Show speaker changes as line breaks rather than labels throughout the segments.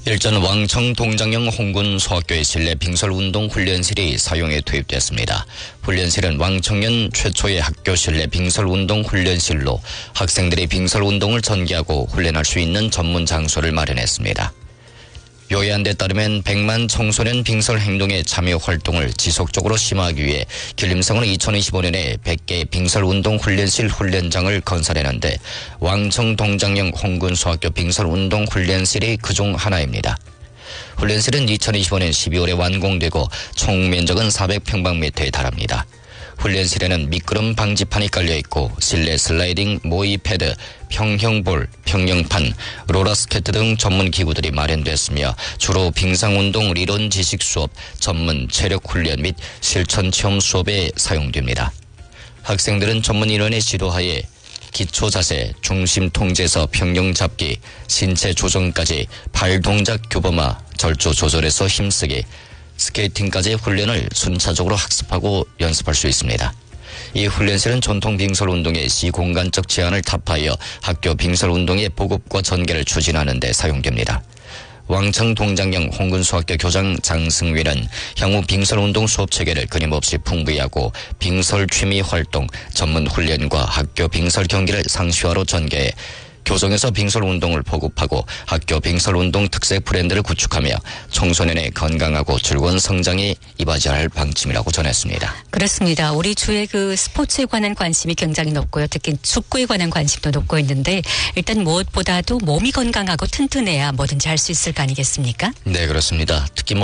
일전 왕청 동장영 홍군 소학교의 실내 빙설운동 훈련실이 사용에 투입됐습니다. 훈련실은 왕청년 최초의 학교 실내 빙설운동 훈련실로 학생들이 빙설운동을 전개하고 훈련할 수 있는 전문 장소를 마련했습니다. 요의한 데 따르면 100만 청소년 빙설 행동에 참여 활동을 지속적으로 심화하기 위해 길림성은 2025년에 100개 빙설운동 훈련실 훈련장을 건설했는데 왕청 동장영 홍군 소학교 빙설운동 훈련실이 그중 하나입니다. 훈련실은 2025년 12월에 완공되고 총 면적은 400평방미터에 달합니다. 훈련실에는 미끄럼 방지판이 깔려있고 실내 슬라이딩, 모의 패드, 평형볼, 평형판, 롤러스케이트 등 전문 기구들이 마련됐으며 주로 빙상운동理론 지식 수업, 전문 체력 훈련 및 실천 체험 수업에 사용됩니다. 학생들은 전문 인원의 지도하에 기초 자세, 중심 통제에서 평형 잡기, 신체 조정까지 발 동작 교범화, 절조 조절에서 힘쓰기, 스케이팅까지의 훈련을 순차적으로 학습하고 연습할 수 있습니다. 이 훈련실은 전통 빙설운동의 시공간적 제한을 타파하여 학교 빙설운동의 보급과 전개를 추진하는 데 사용됩니다. 왕청 동장영 홍군소학교 교장 장승위는 향후 빙설운동 수업 체계를 끊임없이 풍부히 하고 빙설 취미 활동, 전문 훈련과 학교 빙설 경기를 상시화로 전개해 교정에서 빙설운동을 보급하고 학교 빙설운동 특색 브랜드를 구축하며 청소년의 건강하고 즐거운 성장이 이바지할 방침이라고 전했습니다.
그렇습니다. 우리 주의 스포츠에 관한 관심이 굉장히 높고요. 특히 축구에 관한 관심도 높고 있는데 일단 무엇보다도 몸이 건강하고 튼튼해야 뭐든지 할 수 있을 거 아니겠습니까?
네, 그렇습니다. 특히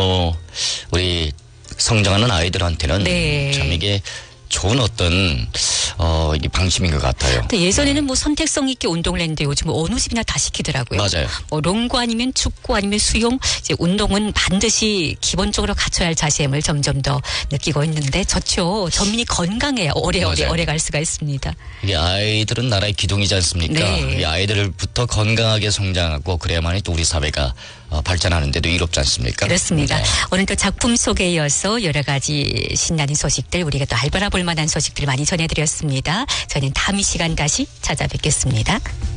우리 성장하는 아이들한테는
네.
참 이게 좋은 어떤 이게 방침인 것 같아요.
근데 예전에는 선택성 있게 운동을 했는데 요즘 어느 집이나 다 시키더라고요.
맞아요.
롱구 아니면 축구 아니면 수영, 이제 운동은 반드시 기본적으로 갖춰야 할 자세임을 점점 더 느끼고 있는데 좋죠. 전민이 건강해야 오래 갈 수가 있습니다.
이게 아이들은 나라의 기둥이지 않습니까?
네.
이 아이들부터 건강하게 성장하고 그래야만이 또 우리 사회가 발전하는 데도 이롭지 않습니까?
그렇습니다.
네.
오늘 또 작품 소개에 이어서 여러 가지 신나는 소식들 우리가 또 알아볼 만한 소식들 많이 전해드렸습니다. 저희는 다음 이 시간 다시 찾아뵙겠습니다.